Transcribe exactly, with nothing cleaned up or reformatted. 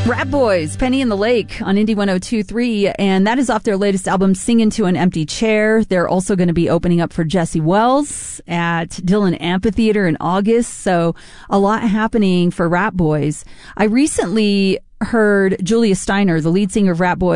Rat Boys, Penny in the Lake on Indie one oh two point three, and that is off their latest album, Sing Into an Empty Chair. They're also going to be opening up for Jesse Wells at Dillon Amphitheater in August, so a lot happening for Rat Boys. I recently heard Julia Steiner, the lead singer of Rat Boys,